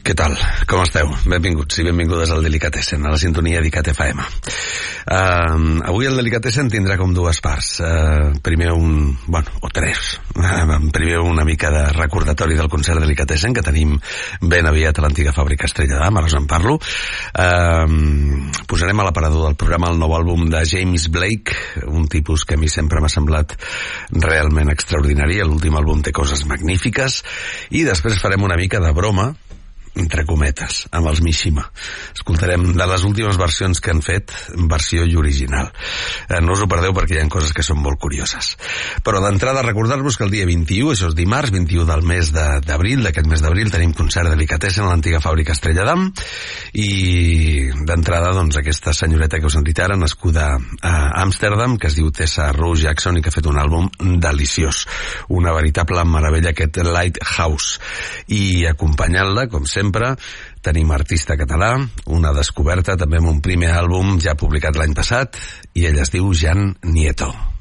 Què tal? Com esteu? Benvinguts i benvingudes al Delicatessen, a la sintonia d'ICAT FM. Avui el Delicatessen tindrà com dues parts. Primer o tres. Primer una mica de recordatori del concert Delicatessen que tenim ben aviat a l'antiga fàbrica Estrella d'Am, ara us en parlo. Posarem a l'aparador del programa el nou àlbum de James Blake, un tipus que a mi sempre m'ha semblat realment extraordinari. L'últim àlbum té coses magnífiques. I després farem una mica de broma, entre cometes, amb els Mishima. Escoltarem de les últimes versions que han fet, versió i original. No us ho perdeu perquè hi ha coses que són molt curioses. Però d'entrada recordar-vos que el dia 21, això és dimarts, 21 del mes d'abril, d'aquest mes d'abril, tenim concert de Delicatessen a l'antiga fàbrica Estrella d'Am, i d'entrada, doncs, aquesta senyoreta que us han dit ara, nascuda a Amsterdam, que es diu Tessa Rose Jackson i que ha fet un àlbum deliciós. Una veritable meravella, aquest Lighthouse. I acompanyant-la, com sempre, tenim artista català, una descoberta també amb un primer àlbum ja publicat l'any passat, i ella es diu Jan Nieto.